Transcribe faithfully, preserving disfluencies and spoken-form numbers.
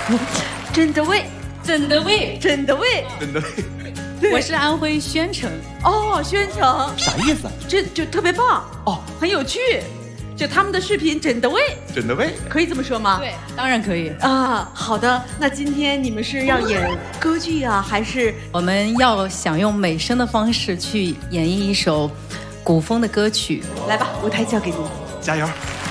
真的味， 真的味， 真的味， 真的。 我是安徽宣城。 哦，宣城啥意思啊？ 这就特别棒哦， 很有趣。就他们的视频真的味， 真的味， 可以这么说吗？ 对，当然可以啊。好的，那今天你们是要演歌剧啊，还是我们要想用美声的方式去演绎一首古风的歌曲？ 来吧，舞台交给你， 加油！